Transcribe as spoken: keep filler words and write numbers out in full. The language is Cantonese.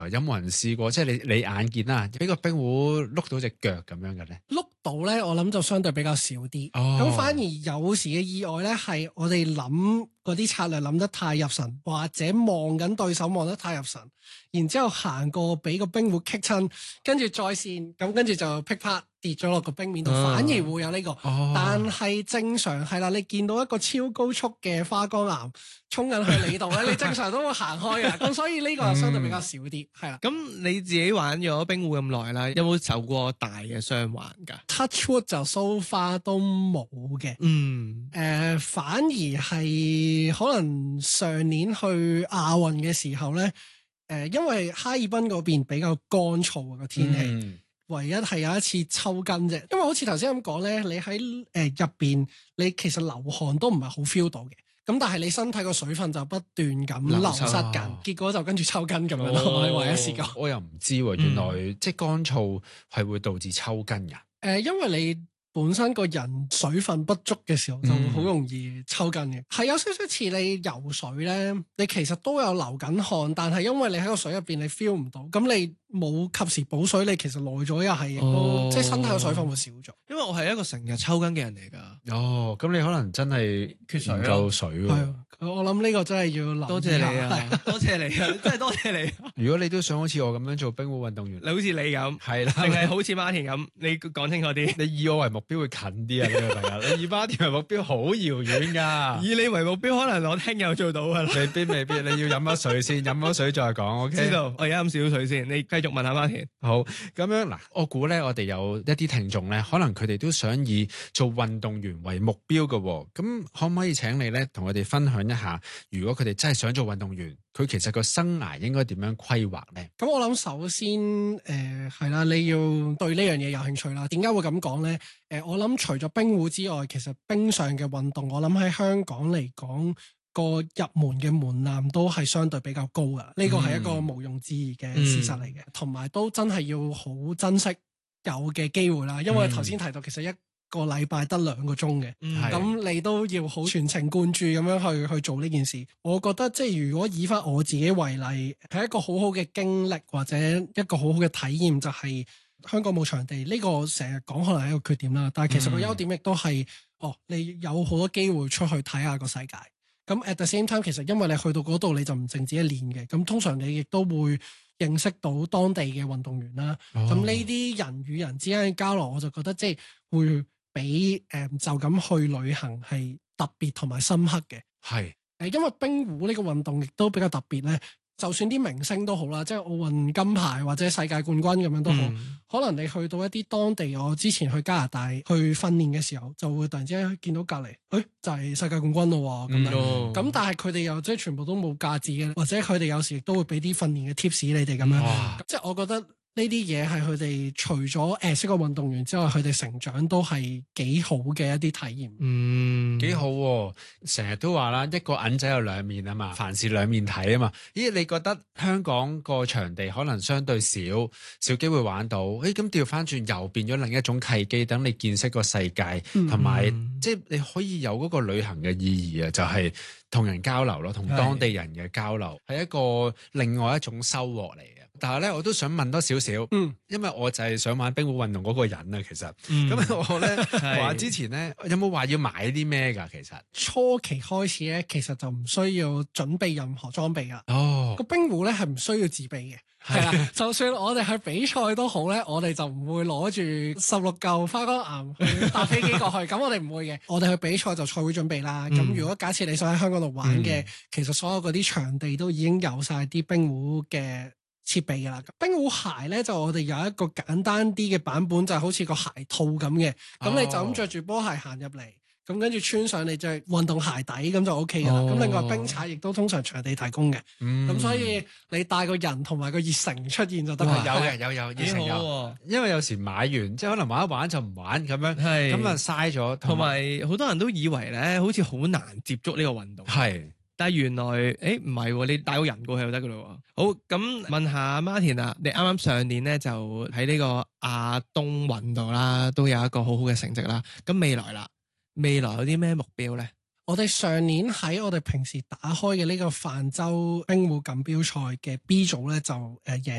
有冇人試過？即係你你眼見啦，俾個冰壺碌到隻腳咁樣嘅咧？ 碌到咧，我諗就相對比較少啲。咁、 哦、 反而有時嘅意外咧，係我哋諗嗰啲策略諗得太入神，或者望緊對手望得太入神，然之後行過俾個冰壺棘親，跟住再線，咁跟住就噼啪跌咗落個冰面度， 哦、 反而會有呢、這個。 哦、 但係正常係啦，你見到一個超高速嘅花崗岩衝緊去你度咧，你正常都會行開嘅。咁所以呢個就相對比較少啲，係啦、 嗯。咁你自己玩咗冰壺咁耐啦，有冇受過大嘅傷患㗎？ Touch wood 就 so far 都冇嘅。 嗯， 誒、呃，反而係可能上年去亞運嘅時候咧，誒、呃，因為哈爾濱嗰邊比較乾燥個天氣，嗯、唯一係有一次抽筋啫。因為好似頭先咁講咧，你喺誒入邊，你其實流汗都唔係好 feel 到嘅。咁但係你身體個水分就不斷咁流失緊，啊、結果就跟住抽筋咁樣咯。我哋唯一試過。 我又唔知喎，原來、嗯、即係乾燥係會導致抽筋㗎。誒、 呃，因為你本身個人水分不足嘅時候，就會好容易抽筋嘅。係、嗯、有少少似你游水咧，你其實都有流緊汗，但係因為你喺個水入邊你 feel 唔到，咁你冇及時補水，你其實耐咗又係亦都、哦、即係身體嘅水分會少咗。 因為我係一個成日抽筋嘅人嚟㗎。 哦，咁你可能真係缺水，唔夠水喎。 係啊，我諗呢個真係要留意。 多謝你啊！多謝你啊！真係多謝你。 如果你都想好似我咁樣做冰壺運動員， 你好似你咁， 係啦， 定係好似馬田咁，你講清楚啲。 你以我為目標會近啲啊，呢個朋友。你以馬田為目標好遙遠㗎。 以你為目標，可能我聽日做到㗎啦。 未必未必，你要飲咗水先，飲咗水再講。OK。 知道，我而家飲少少水先。你繼續問下馬田。 好，咁樣嗱，我估咧，我哋有一啲聽眾咧，可能佢哋都想以做運動員為目標嘅喎。咁可唔可以請你咧，同我哋分享一下，如果佢哋真係想做運動員，佢其實個生涯應該點樣規劃咧？ 咁我諗首先誒係啦，你要對呢樣嘢有興趣啦。點解會咁講咧？誒、呃，我諗除咗冰壺之外，其實冰上嘅運動，我諗喺香港嚟講，個入門嘅門檻都係相對比較高噶。呢個係一個毋庸置疑嘅事實嚟嘅，同埋、嗯、都真係要好珍惜有嘅機會啦。因為頭先提到，其實一個禮拜得兩個鐘嘅，咁、嗯、你都要好全程貫注咁樣去去做呢件事。我覺得即係如果以翻我自己為例，係一個好好嘅經歷或者一個好好嘅體驗，就係香港冇場地呢、呢個成日講可能係一個缺點啦。但係其實個優點亦都係，哦，你有好多機會出去睇下個世界。咁 at the same time， 其實因為你去到嗰度你就唔淨止係練嘅，咁通常你亦都會認識到當地嘅運動員啦。咁呢啲人與人之間嘅交流，我就覺得即係會比誒、呃、就咁去旅行係特別同埋深刻嘅。係誒是，因為冰壺呢個運動亦都比較特別咧。就算啲明星都好啦，即係奧運金牌或者世界冠軍咁樣都好，嗯、可能你去到一啲當地，我之前去加拿大去訓練嘅時候，就會突然之間見到隔離，誒、哎、就係、是、世界冠軍咯咁樣。咁、嗯哦、但係佢哋又即係全部都冇架子嘅，或者佢哋有時亦都會俾啲訓練嘅 tips 你哋咁樣。哇即係我覺得。呢啲嘢係佢哋除咗誒識個運動員之外，佢哋成長都係幾好嘅一啲體驗。嗯， 幾好喎！成日都話啦，一個銀仔有兩面啊嘛，凡事兩面睇啊嘛。咦，你覺得香港個場地可能相對少，少機會玩到？誒，咁調翻轉又變咗另一種契機，等你見識個世界，同埋、嗯、即係你可以有嗰個旅行嘅意義啊，就係、是、同人交流咯，同當地人嘅交流係是一個另外一種收穫嚟嘅。但係咧，我都想問多少少，嗯，因為我就係想玩冰壺運動嗰個人啊，其實，咁、嗯、我咧話之前咧，有冇話要買啲咩㗎？其實初期開始咧，其實就唔需要準備任何裝備㗎。 哦， 個冰壺咧係唔需要自備嘅，係啦，就算我哋去比賽都好咧，我哋就唔會攞住十六嚿花崗岩去搭飛機過去，咁我哋唔會嘅。我哋去比賽就賽會準備啦。咁、嗯、如果假設你想喺香港度玩嘅，嗯、其實所有嗰啲場地都已經有晒啲冰壺嘅設備噶啦，冰壺鞋咧就我哋有一個簡單啲嘅版本，就係好似個鞋套咁嘅，咁、哦、你就咁着住波鞋行入嚟，咁跟住穿上你着運動鞋底咁就 O K 噶啦。咁、哦、另外冰踩亦都通常場地提供嘅，咁、嗯、所以你帶個人同埋個熱誠出現就得啦。 有嘅，有有熱誠有，因為有時買完即係可能玩一玩就唔玩咁樣，咁啊嘥咗。 同埋好多人都以為咧，好似好難接觸呢個運動。 係。 但係原來，誒唔係，你帶個人過去就得噶咯。好，咁問下 Martin 啊，你啱啱上年咧就喺呢個亞冬運度啦，都有一個好好嘅成績啦。咁未來啦，未來有啲咩目標咧？ 我哋上年喺我哋平時打開嘅呢個泛舟冰壺錦標賽嘅 B 組咧就誒贏